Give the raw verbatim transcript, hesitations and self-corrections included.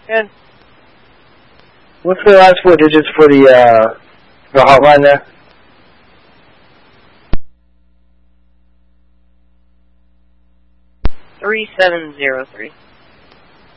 And what's the last four digits for the uh, the hotline there? Three seven zero three.